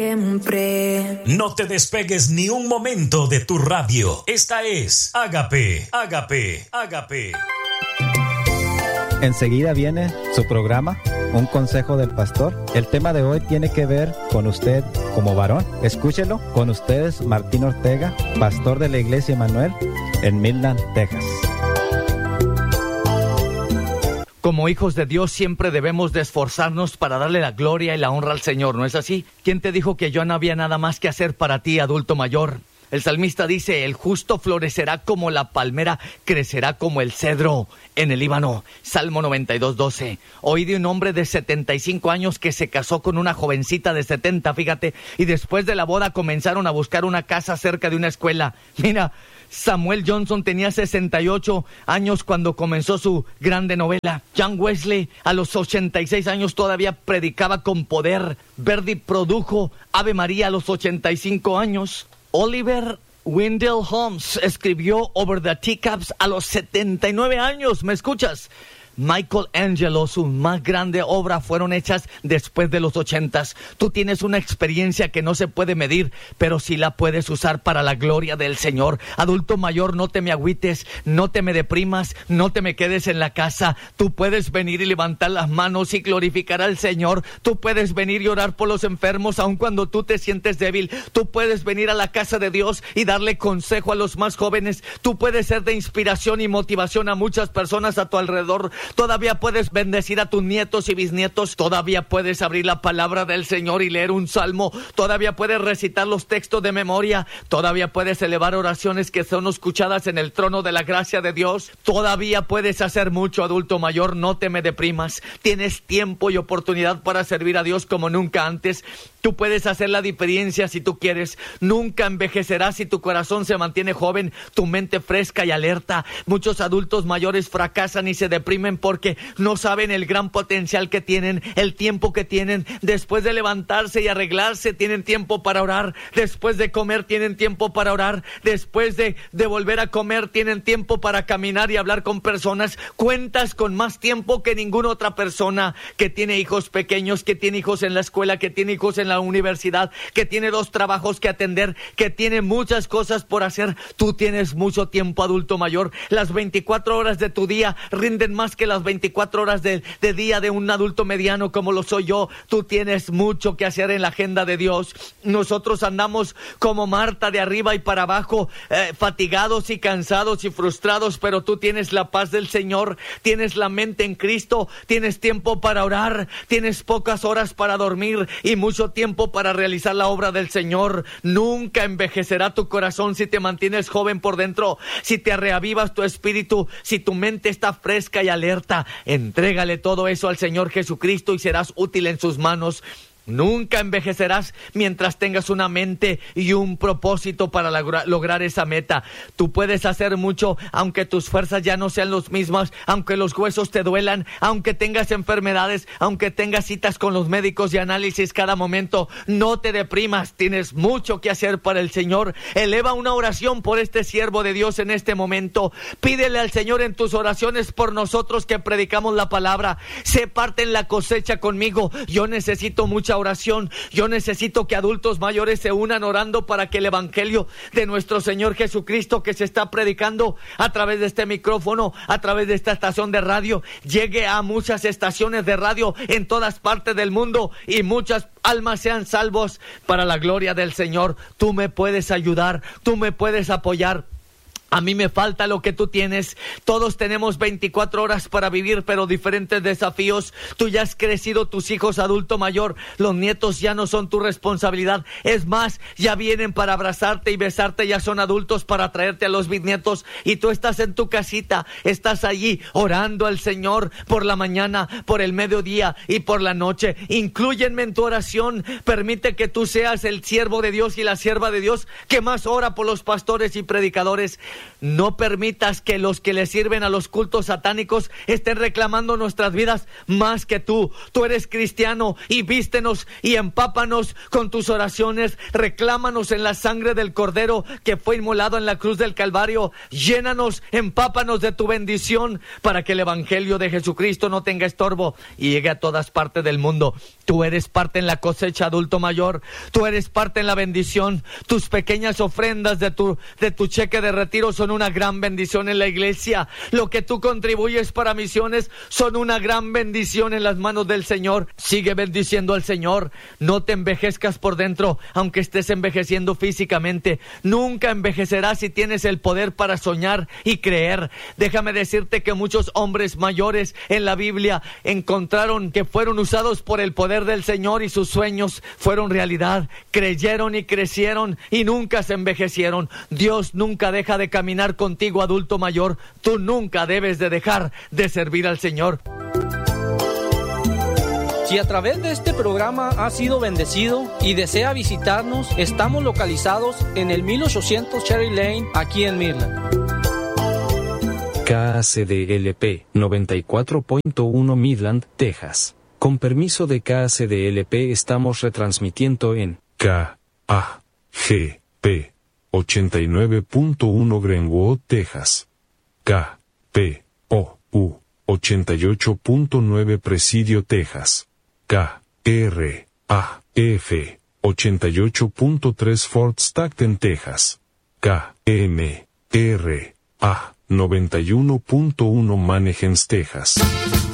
Siempre. No te despegues ni un momento de tu radio. Esta es Ágape. Enseguida viene su programa, Un Consejo del Pastor. El tema de hoy tiene que ver con usted como varón. Escúchelo. Con ustedes, Martín Ortega, pastor de la Iglesia Emmanuel en Midland, Texas. Como hijos de Dios siempre debemos de esforzarnos para darle la gloria y la honra al Señor, ¿no es así? ¿Quién te dijo que yo no había nada más que hacer para ti, adulto mayor? El salmista dice, el justo florecerá como la palmera, crecerá como el cedro en el Líbano. Salmo 92:12. Oí de un hombre de 75 años que se casó con una jovencita de 70, fíjate, y después de la boda comenzaron a buscar una casa cerca de una escuela. Mira, Samuel Johnson tenía 68 años cuando comenzó su grande novela. John Wesley a los 86 años todavía predicaba con poder. Verdi produjo Ave María a los 85 años. Oliver Wendell Holmes escribió Over the Teacups a los 79 años. ¿Me escuchas? Michelangelo, su más grande obra fueron hechas después de los 80s. Tú tienes una experiencia que no se puede medir, pero sí la puedes usar para la gloria del Señor. Adulto mayor, no te me agüites, no te me deprimas, no te me quedes en la casa. Tú puedes venir y levantar las manos y glorificar al Señor. Tú puedes venir y orar por los enfermos aun cuando tú te sientes débil. Tú puedes venir a la casa de Dios y darle consejo a los más jóvenes. Tú puedes ser de inspiración y motivación a muchas personas a tu alrededor. Todavía puedes bendecir a tus nietos y bisnietos. Todavía puedes abrir la palabra del Señor y leer un salmo. Todavía puedes recitar los textos de memoria. Todavía puedes elevar oraciones que son escuchadas en el trono de la gracia de Dios. Todavía puedes hacer mucho, adulto mayor. No te me deprimas. Tienes tiempo y oportunidad para servir a Dios como nunca antes. Tú puedes hacer la diferencia si tú quieres. Nunca envejecerás si tu corazón se mantiene joven, tu mente fresca y alerta. Muchos adultos mayores fracasan y se deprimen porque no saben el gran potencial que tienen, el tiempo que tienen. Después de levantarse y arreglarse, tienen tiempo para orar. Después de comer, tienen tiempo para orar. Después de volver a comer, tienen tiempo para caminar y hablar con personas. Cuentas con más tiempo que ninguna otra persona que tiene hijos pequeños, que tiene hijos en la escuela, que tiene hijos en la universidad, que tiene 2 trabajos que atender, que tiene muchas cosas por hacer. Tú tienes mucho tiempo, adulto mayor. Las 24 horas de tu día rinden más que las 24 horas de día de un adulto mediano como lo soy yo. Tú tienes mucho que hacer en la agenda de Dios. Nosotros andamos como Marta de arriba y para abajo, fatigados y cansados y frustrados, pero tú tienes la paz del Señor, tienes la mente en Cristo, tienes tiempo para orar, tienes pocas horas para dormir y mucho tiempo para realizar la obra del Señor. Nunca envejecerá tu corazón si te mantienes joven por dentro, si te reavivas tu espíritu, si tu mente está fresca y alerta. Entrégale todo eso al Señor Jesucristo y serás útil en sus manos. Nunca envejecerás mientras tengas una mente y un propósito para lograr esa meta. Tú puedes hacer mucho aunque tus fuerzas ya no sean las mismas, aunque los huesos te duelan, aunque tengas enfermedades, aunque tengas citas con los médicos y análisis cada momento. No te deprimas, tienes mucho que hacer para el Señor. Eleva una oración por este siervo de Dios en este momento. Pídele al Señor en tus oraciones por nosotros que predicamos la palabra. Sé parte en la cosecha conmigo. Yo necesito mucha oración. Yo necesito que adultos mayores se unan orando para que el evangelio de nuestro Señor Jesucristo que se está predicando a través de este micrófono, a través de esta estación de radio, llegue a muchas estaciones de radio en todas partes del mundo y muchas almas sean salvos para la gloria del Señor. Tú me puedes ayudar, tú me puedes apoyar. A mí me falta lo que tú tienes. Todos tenemos 24 horas para vivir, pero diferentes desafíos. Tú ya has crecido, tus hijos adulto mayor, los nietos ya no son tu responsabilidad. Es más, ya vienen para abrazarte y besarte, ya son adultos para traerte a los bisnietos. Y tú estás en tu casita, estás allí orando al Señor por la mañana, por el mediodía y por la noche. Inclúyenme en tu oración. Permite que tú seas el siervo de Dios y la sierva de Dios que más ora por los pastores y predicadores. No permitas que los que le sirven a los cultos satánicos estén reclamando nuestras vidas más que tú. Tú eres cristiano y vístenos y empápanos con tus oraciones. Reclámanos en la sangre del Cordero que fue inmolado en la cruz del Calvario. Llénanos, empápanos de tu bendición para que el Evangelio de Jesucristo no tenga estorbo y llegue a todas partes del mundo. Tú eres parte en la cosecha, adulto mayor. Tú eres parte en la bendición. Tus pequeñas ofrendas de tu cheque de retiro son una gran bendición en la iglesia. Lo que tú contribuyes para misiones son una gran bendición en las manos del Señor. Sigue bendiciendo al Señor. No te envejezcas por dentro, aunque estés envejeciendo físicamente. Nunca envejecerás si tienes el poder para soñar y creer. Déjame decirte que muchos hombres mayores en la Biblia encontraron que fueron usados por el poder del Señor y sus sueños fueron realidad. Creyeron y crecieron y nunca se envejecieron. Dios nunca deja de caminar contigo, adulto mayor. Tú nunca debes de dejar de servir al Señor. Si a través de este programa ha sido bendecido y desea visitarnos, estamos localizados en el 1800 Cherry Lane, aquí en Midland. KACDLP 94.1 Midland, Texas. Con permiso de KACDLP estamos retransmitiendo en KAGP 89.1 Greenwood, Texas. KPOU 88.9 Presidio, Texas. KRAF 88.3 Fort Stockton, Texas. KMRA 91.1 Manheim, Texas.